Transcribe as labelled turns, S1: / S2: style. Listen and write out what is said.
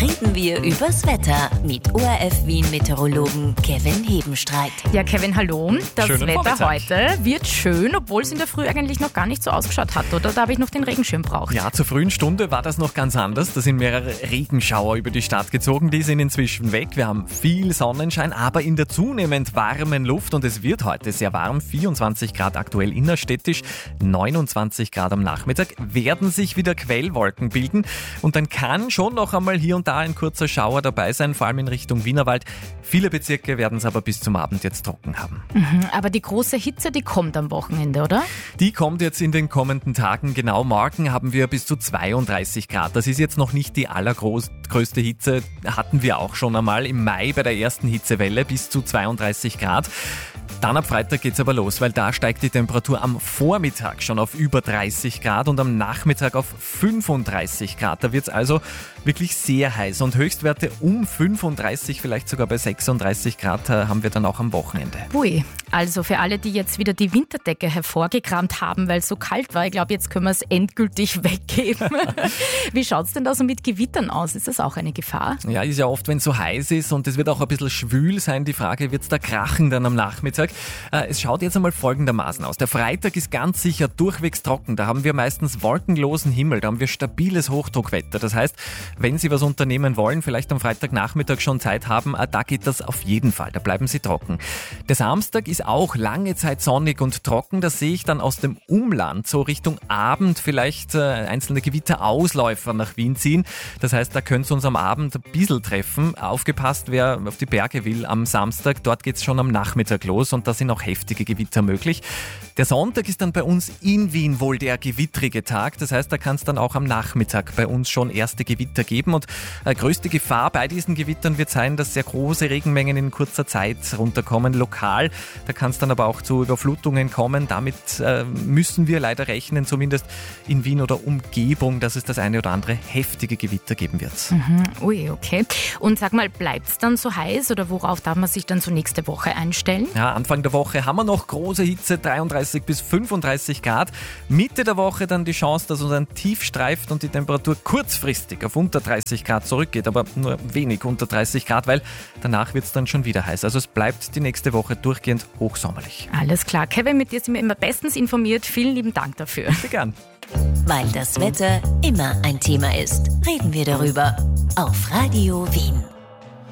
S1: reden wir übers Wetter mit ORF Wien Meteorologen Kevin Hebenstreit.
S2: Ja, Kevin, hallo. Das
S3: Schönen
S2: Wetter
S3: Vormittag.
S2: heute wird schön, obwohl es in der Früh eigentlich noch gar nicht so ausgeschaut hat, oder? Da habe ich noch den Regenschirm braucht.
S3: Ja, zur frühen Stunde war das noch ganz anders. Da sind mehrere Regenschauer über die Stadt gezogen. Die sind inzwischen weg. Wir haben viel Sonnenschein, aber in der zunehmend warmen Luft. Und es wird heute sehr warm. 24 Grad aktuell innerstädtisch, 29 Grad am Nachmittag. Werden sich wieder Quellwolken bilden. Und dann kann schon noch einmal hier und da ein kurzer Schauer dabei sein, vor allem in Richtung Wienerwald. Viele Bezirke werden es aber bis zum Abend jetzt trocken haben.
S2: Aber die große Hitze, die kommt am Wochenende, oder?
S3: Die kommt jetzt in den kommenden Tagen. Genau morgen haben wir bis zu 32 Grad. Das ist jetzt noch nicht die allergrößte Hitze. Hatten wir auch schon einmal im Mai bei der ersten Hitzewelle bis zu 32 Grad. Dann ab Freitag geht's aber los, weil da steigt die Temperatur am Vormittag schon auf über 30 Grad und am Nachmittag auf 35 Grad. Da wird's also wirklich sehr heiß und Höchstwerte um 35, vielleicht sogar bei 36 Grad haben wir dann auch am Wochenende.
S2: Ui, also für alle, die jetzt wieder die Winterdecke hervorgekramt haben, weil es so kalt war, ich glaube, jetzt können wir es endgültig weggeben. Wie schaut's denn da so mit Gewittern aus? Ist das auch eine Gefahr?
S3: Ja, ist ja oft, wenn es so heiß ist und es wird auch ein bisschen schwül sein, die Frage, wird's da krachen dann am Nachmittag? Es schaut jetzt einmal folgendermaßen aus. Der Freitag ist ganz sicher durchwegs trocken. Da haben wir meistens wolkenlosen Himmel, da haben wir stabiles Hochdruckwetter. Das heißt, wenn Sie was unternehmen wollen, vielleicht am Freitagnachmittag schon Zeit haben, da geht das auf jeden Fall. Da bleiben Sie trocken. Der Samstag ist auch lange Zeit sonnig und trocken. Das sehe ich dann aus dem Umland, so Richtung Abend vielleicht einzelne Gewitterausläufer nach Wien ziehen. Das heißt, da könnte es uns am Abend ein bisschen treffen. Aufgepasst, wer auf die Berge will am Samstag, dort geht es schon am Nachmittag los und da sind auch heftige Gewitter möglich. Der Sonntag ist dann bei uns in Wien wohl der gewittrige Tag. Das heißt, da kann es dann auch am Nachmittag bei uns schon erste Gewitter geben. Und größte Gefahr bei diesen Gewittern wird sein, dass sehr große Regenmengen in kurzer Zeit runterkommen, lokal. Da kann es dann aber auch zu Überflutungen kommen. Damit müssen wir leider rechnen, zumindest in Wien oder Umgebung, dass es das eine oder andere heftige Gewitter geben wird.
S2: Ui, okay. Und sag mal, bleibt es dann so heiß oder worauf darf man sich dann so nächste Woche einstellen?
S3: Ja, Anfang der Woche haben wir noch große Hitze, 33 bis 35 Grad. Mitte der Woche dann die Chance, dass uns ein Tief streift und die Temperatur kurzfristig auf unter 30 Grad zurückgeht, aber nur wenig unter 30 Grad, weil danach wird es dann schon wieder heiß. Also es bleibt die nächste Woche durchgehend hochsommerlich.
S2: Alles klar. Kevin, mit dir sind wir immer bestens informiert. Vielen lieben Dank dafür.
S3: Sehr gern.
S1: Weil das Wetter immer ein Thema ist, reden wir darüber auf Radio Wien.